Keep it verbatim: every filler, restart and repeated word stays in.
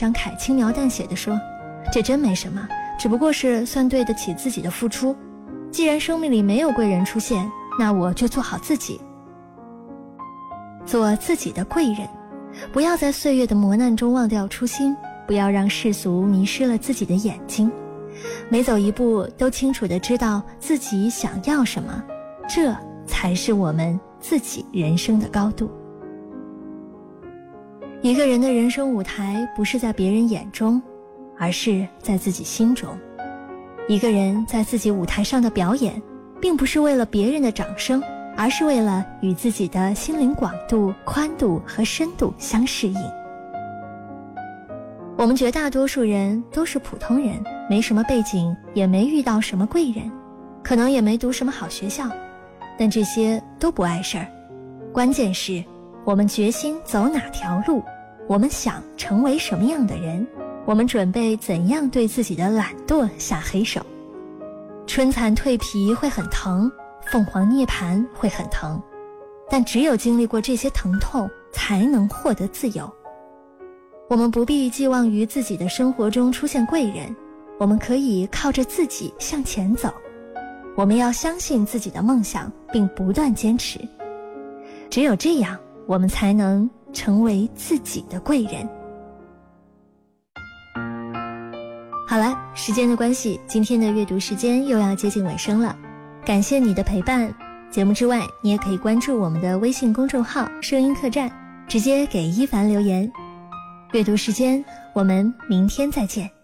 张凯轻描淡写地说，这真没什么，只不过是算对得起自己的付出。既然生命里没有贵人出现，那我就做好自己，做自己的贵人。不要在岁月的磨难中忘掉初心，不要让世俗迷失了自己的眼睛。每走一步都清楚地知道自己想要什么，这才是我们自己人生的高度。一个人的人生舞台不是在别人眼中，而是在自己心中。一个人在自己舞台上的表演，并不是为了别人的掌声，而是为了与自己的心灵广度、宽度和深度相适应。我们绝大多数人都是普通人，没什么背景，也没遇到什么贵人，可能也没读什么好学校，但这些都不碍事儿。关键是我们决心走哪条路，我们想成为什么样的人，我们准备怎样对自己的懒惰下黑手。春蚕蜕皮会很疼，凤凰涅槃会很疼，但只有经历过这些疼痛，才能获得自由。我们不必寄望于自己的生活中出现贵人，我们可以靠着自己向前走。我们要相信自己的梦想，并不断坚持。只有这样，我们才能成为自己的贵人。好了，时间的关系，今天的阅读时间又要接近尾声了。感谢你的陪伴。节目之外，你也可以关注我们的微信公众号声音客栈，直接给一凡留言。阅读时间，我们明天再见。